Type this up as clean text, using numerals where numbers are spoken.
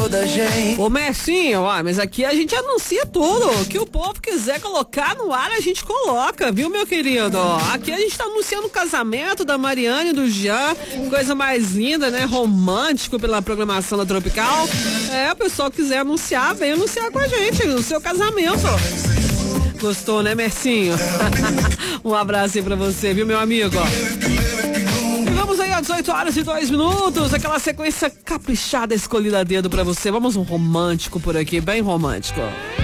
da gente. Ô Mercinho, ó, mas aqui a gente anuncia tudo. O que o povo quiser colocar no ar, a gente coloca, viu, meu querido? Aqui a gente tá anunciando o casamento da Mariane e do Jean. Coisa mais linda, né? Romântico pela programação da Tropical. O pessoal quiser anunciar, vem anunciar com a gente o seu casamento. Gostou, né, Mercinho? Um abraço aí pra você, viu, meu amigo? E vamos aí às 18 horas e 2 minutos, aquela sequência caprichada, escolhida a dedo pra você. Vamos um romântico por aqui, bem romântico.